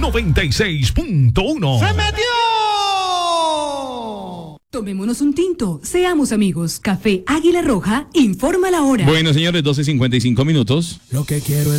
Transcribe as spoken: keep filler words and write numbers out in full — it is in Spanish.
noventa y seis punto uno. ¡Se metió! Tomémonos un tinto, seamos amigos. Café Águila Roja, informa la hora. Bueno, señores, doce cincuenta y cinco minutos. Lo que quiero es